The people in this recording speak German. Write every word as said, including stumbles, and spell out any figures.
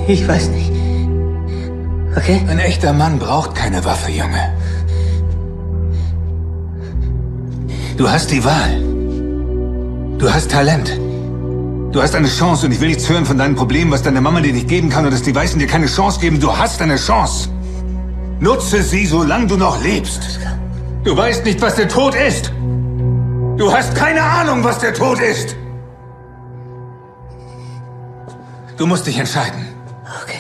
Ich weiß nicht. Okay? Ein echter Mann braucht keine Waffe, Junge. Du hast die Wahl. Du hast Talent. Du hast eine Chance und ich will nichts hören von deinen Problemen, was deine Mama dir nicht geben kann und dass die Weißen dir keine Chance geben. Du hast eine Chance. Nutze sie, solange du noch lebst. Du weißt nicht, was der Tod ist. Du hast keine Ahnung, was der Tod ist. Du musst dich entscheiden.